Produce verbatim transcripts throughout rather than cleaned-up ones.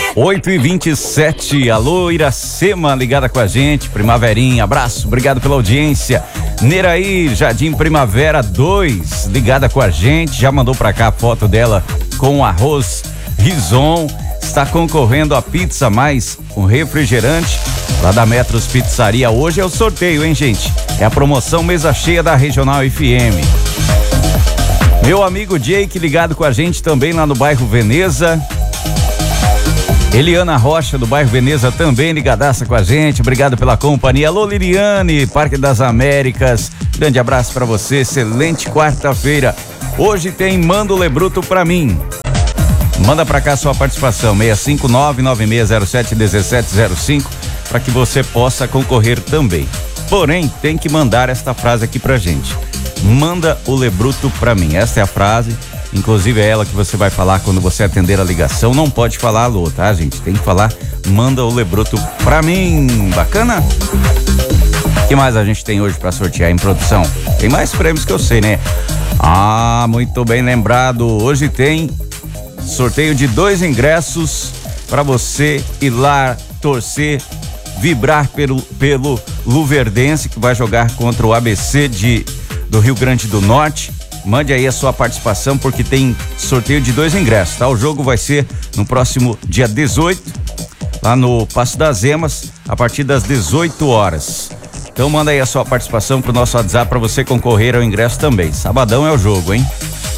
oito e vinte e sete, alô Iracema, ligada com a gente, Primaverinha, abraço, obrigado pela audiência. Neraí, Jardim Primavera dois, ligada com a gente, já mandou pra cá a foto dela com arroz rison, está concorrendo a pizza mais um refrigerante lá da Metros Pizzaria. Hoje é o sorteio, hein, gente? É a promoção mesa cheia da Regional F M. Meu amigo Jake ligado com a gente também lá no bairro Veneza. Eliana Rocha do bairro Veneza também ligadaça com a gente, obrigado pela companhia. Alô Liliane, Parque das Américas, grande abraço pra você, excelente quarta-feira. Hoje tem Manda o Lebruto pra mim. Manda pra cá sua participação, seis cinco nove nove seis zero sete um sete zero cinco, para que você possa concorrer também. Porém, tem que mandar esta frase aqui pra gente. Manda o Lebruto pra mim, esta é a frase. Inclusive é ela que você vai falar quando você atender a ligação. Não pode falar alô, tá, gente? Tem que falar, manda o Lebruto pra mim. Bacana? O que mais a gente tem hoje pra sortear em produção? Tem mais prêmios que eu sei, né? Ah, muito bem lembrado. Hoje tem sorteio de dois ingressos pra você ir lá torcer, vibrar pelo, pelo Luverdense, que vai jogar contra o A B C de, do Rio Grande do Norte. Mande aí a sua participação, porque tem sorteio de dois ingressos, tá? O jogo vai ser no próximo dia dezoito, lá no Passo das Emas, a partir das dezoito horas. Então manda aí a sua participação pro nosso WhatsApp para você concorrer ao ingresso também. Sabadão é o jogo, hein?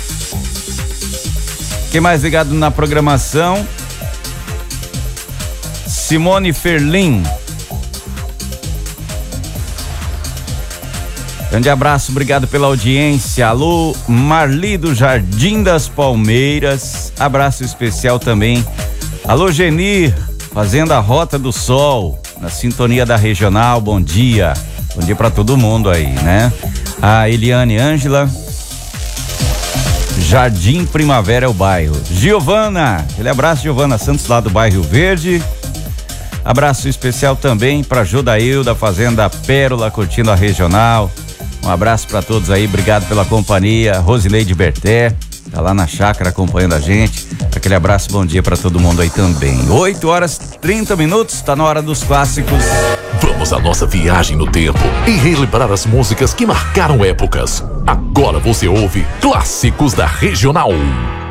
Quem mais ligado na programação? Simone Ferlin. Grande abraço, obrigado pela audiência. Alô, Marli do Jardim das Palmeiras. Abraço especial também. Alô, Genir, fazendo a Rota do Sol, na sintonia da Regional. Bom dia. Bom dia pra todo mundo aí, né? A Eliane Ângela. Jardim Primavera é o bairro. Giovana, aquele abraço, Giovana Santos, lá do bairro Verde. Abraço especial também pra Jodailda, Fazenda Pérola, curtindo a Regional. Um abraço para todos aí, obrigado pela companhia. Rosileide Berté, tá lá na chácara acompanhando a gente. Aquele abraço, bom dia para todo mundo aí também. oito horas e trinta minutos, tá na hora dos clássicos. Vamos à nossa viagem no tempo e relembrar as músicas que marcaram épocas. Agora você ouve Clássicos da Regional.